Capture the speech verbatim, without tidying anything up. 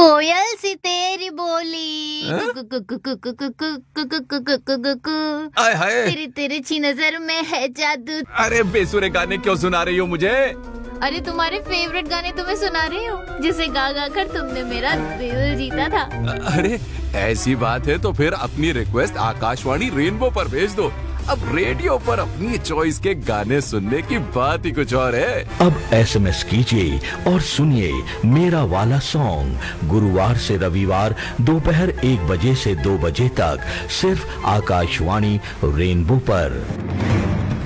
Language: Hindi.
कोयल सी तेरी बोली, हाँ? कु- कु- कु- कु- कु- कु- कु- कु- कु- कु- कु- कु- कु- कु। आय हाय, तेरी तिरछी नजर में है जादू। अरे बेसुरे गाने क्यों सुना रही हो मुझे? अरे तुम्हारे फेवरेट गाने तुम्हें सुना रही हूँ, जिसे गा गा कर तुमने मेरा दिल जीता था। अरे ऐसी बात है तो फिर अपनी रिक्वेस्ट आकाशवाणी रेनबो पर भेज दो। अब रेडियो पर अपनी चॉइस के गाने सुनने की बात ही कुछ और है। अब एसएमएस कीजिए और सुनिए मेरा वाला सॉन्ग गुरुवार से रविवार दोपहर एक बजे से दो बजे तक सिर्फ आकाशवाणी रेनबो पर।